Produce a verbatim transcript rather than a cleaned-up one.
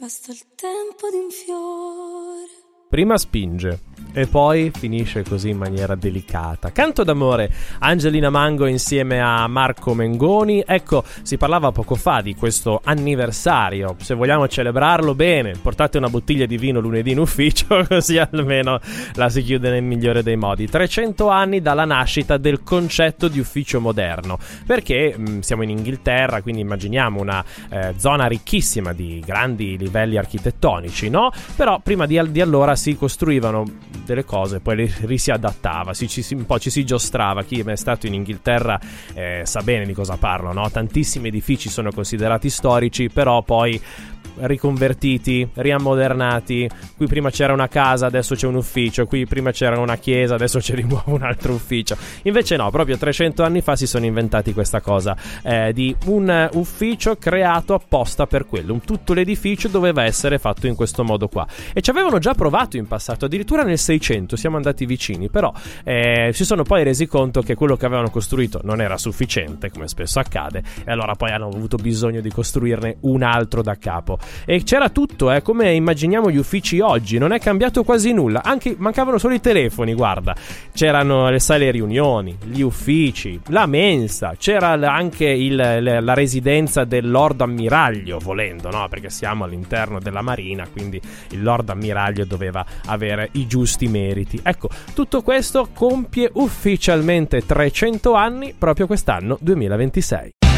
Basta il tempo di un fiore. Prima spinge e poi finisce così in maniera delicata. Canto d'amore, Angelina Mango insieme a Marco Mengoni. Ecco, si parlava poco fa di questo anniversario. Se vogliamo celebrarlo bene, portate una bottiglia di vino lunedì in ufficio, così almeno la si chiude nel migliore dei modi. trecento anni dalla nascita del concetto di ufficio moderno, perché mh, siamo in Inghilterra, quindi immaginiamo una eh, zona ricchissima di grandi livelli architettonici, no? Però prima di, di allora si costruivano delle cose, poi li, li si adattava, si, ci, un po' ci si giostrava. Chi è stato in Inghilterra eh, sa bene di cosa parlo, no? Tantissimi edifici sono considerati storici, però poi riconvertiti, riammodernati. Qui prima c'era una casa, adesso c'è un ufficio. Qui prima c'era una chiesa, adesso c'è di nuovo un altro ufficio. Invece no, proprio trecento anni fa si sono inventati questa cosa eh, di un ufficio creato apposta per quello. Tutto l'edificio doveva essere fatto in questo modo qua, e ci avevano già provato in passato, addirittura nel seicento siamo andati vicini, però eh, si sono poi resi conto che quello che avevano costruito non era sufficiente, come spesso accade, e allora poi hanno avuto bisogno di costruirne un altro da capo. E c'era tutto, eh, come immaginiamo gli uffici oggi, non è cambiato quasi nulla, anche mancavano solo i telefoni, guarda. C'erano le sale riunioni, gli uffici, la mensa, c'era anche il, la residenza del Lord Ammiraglio, volendo, no? Perché siamo all'interno della Marina, quindi il Lord Ammiraglio doveva avere i giusti meriti. Ecco, tutto questo compie ufficialmente trecento anni proprio quest'anno duemilaventisei.